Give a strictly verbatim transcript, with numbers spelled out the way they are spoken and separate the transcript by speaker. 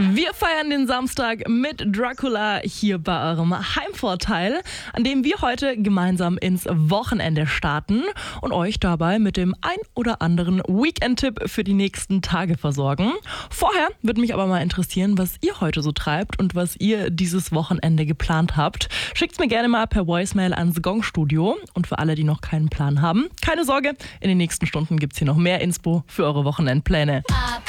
Speaker 1: Wir feiern den Samstag mit Dracula hier bei eurem Heimvorteil, an dem wir heute gemeinsam ins Wochenende starten und euch dabei mit dem ein oder anderen Weekend-Tipp für die nächsten Tage versorgen. Vorher würde mich aber mal interessieren, was ihr heute so treibt und was ihr dieses Wochenende geplant habt. Schickt's mir gerne mal per Voicemail ans Gong-Studio. Und für alle, die noch keinen Plan haben, keine Sorge, in den nächsten Stunden gibt's hier noch mehr Inspo für eure Wochenendpläne.